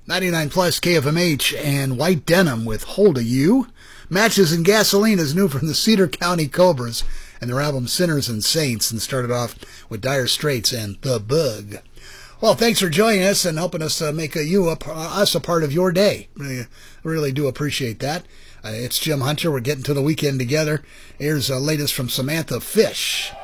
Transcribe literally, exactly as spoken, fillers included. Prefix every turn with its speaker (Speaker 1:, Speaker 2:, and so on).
Speaker 1: ninety-nine plus K F M H and White Denim with Hold of You. Matches and Gasoline is new from the Cedar County Cobras and their album Sinners and Saints, and started off with Dire Straits and The Bug. Well, thanks for joining us and helping us uh, make a, you a, us a part of your day. Really, really do appreciate that. Uh, it's Jim Hunter. We're getting to the weekend together. Here's the uh, latest from Samantha Fish.